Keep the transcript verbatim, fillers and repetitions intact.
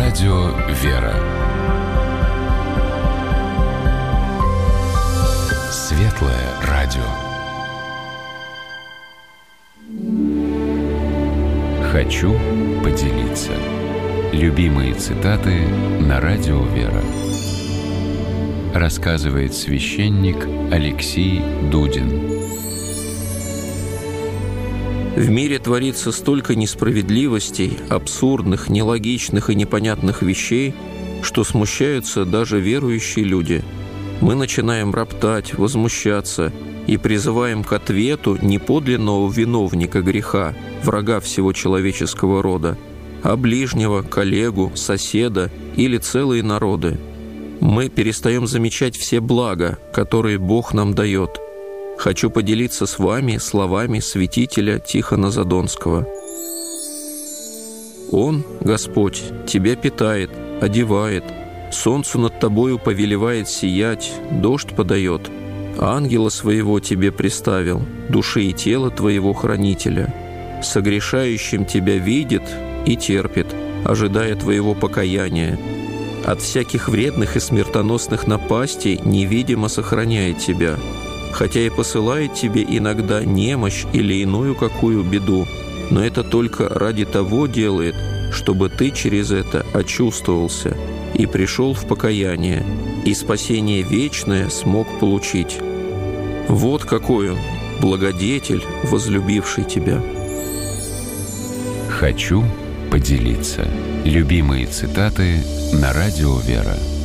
Радио «Вера». Светлое радио. Хочу поделиться. Любимые цитаты на Радио «Вера». Рассказывает священник Алексей Дудин. В мире творится столько несправедливостей, абсурдных, нелогичных и непонятных вещей, что смущаются даже верующие люди. Мы начинаем роптать, возмущаться и призываем к ответу не подлинного виновника греха, врага всего человеческого рода, а ближнего, коллегу, соседа или целые народы. Мы перестаем замечать все блага, которые Бог нам дает. Хочу поделиться с вами словами святителя Тихона Задонского. «Он, Господь, тебя питает, одевает, солнцу над тобою повелевает сиять, дождь подает, ангела своего тебе приставил, души и тела твоего хранителя, согрешающим тебя видит и терпит, ожидая твоего покаяния, от всяких вредных и смертоносных напастей невидимо сохраняет тебя, хотя и посылает тебе иногда немощь или иную какую беду, но это только ради того делает, чтобы ты через это очувствовался и пришел в покаяние, и спасение вечное смог получить. Вот какой он, благодетель, возлюбивший тебя». Хочу поделиться. Любимые цитаты на Радио «Вера».